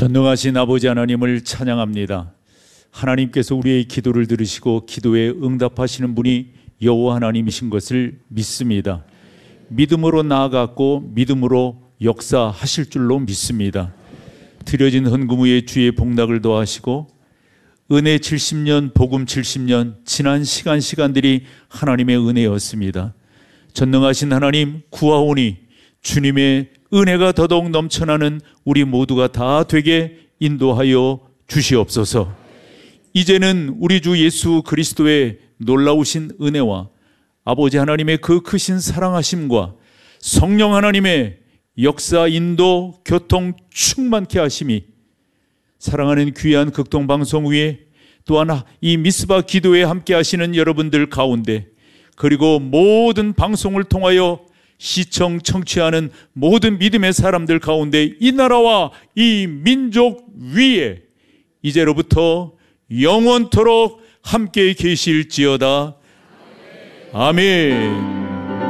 전능하신 아버지 하나님을 찬양합니다. 하나님께서 우리의 기도를 들으시고 기도에 응답하시는 분이 여호와 하나님이신 것을 믿습니다. 믿음으로 나아갔고 믿음으로 역사하실 줄로 믿습니다. 드려진 헌금 위에 주의 복락을 더하시고 은혜 70년, 복음 70년, 지난 시간들이 하나님의 은혜였습니다. 전능하신 하나님 구하오니 주님의 은혜가 더더욱 넘쳐나는 우리 모두가 다 되게 인도하여 주시옵소서. 이제는 우리 주 예수 그리스도의 놀라우신 은혜와 아버지 하나님의 그 크신 사랑하심과 성령 하나님의 역사, 인도, 교통 충만케 하심이 사랑하는 귀한 극동방송 위에 또한 이 미스바 기도에 함께 하시는 여러분들 가운데 그리고 모든 방송을 통하여 시청, 청취하는 모든 믿음의 사람들 가운데 이 나라와 이 민족 위에 이제로부터 영원토록 함께 계실지어다. 아멘.